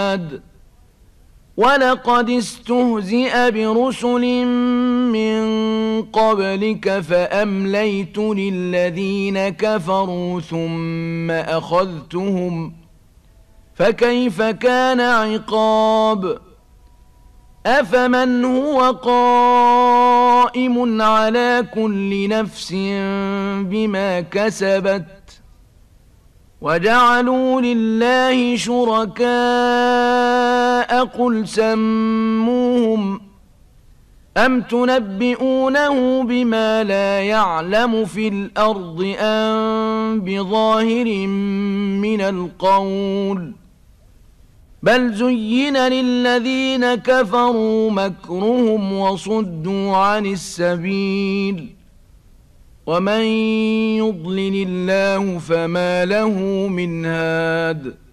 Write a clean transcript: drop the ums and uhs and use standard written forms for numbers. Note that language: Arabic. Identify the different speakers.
Speaker 1: مِهَادٍ وَلَقَدِ اسْتُهْزِئَ بِرُسُلٍ مِّن قَبْلِكَ فَأَمْلَيْتُ لِلَّذِينَ كَفَرُوا ثُمَّ أَخَذْتُهُمْ فَكَيْفَ كَانَ عِقَابِ أَفَمَنْ هُوَ قَائِمٌ عَلَى كُلِّ نَفْسٍ بِمَا كَسَبَتْ وَجَعَلُوا لِلَّهِ شُرَكَاءَ قُلْ سَمُّوهُمْ أَمْ تُنَبِّئُونَهُ بِمَا لَا يَعْلَمُ فِي الْأَرْضِ أَم بِظَاهِرٍ مِّنَ الْقَوْلِ بَلْ زُيِّنَ لِلَّذِينَ كَفَرُوا مَكْرُهُمْ وَصُدُّوا عَنِ السَّبِيلِ وَمَن يُضْلِلِ اللَّهُ فَمَا لَهُ مِنْ هَادٍ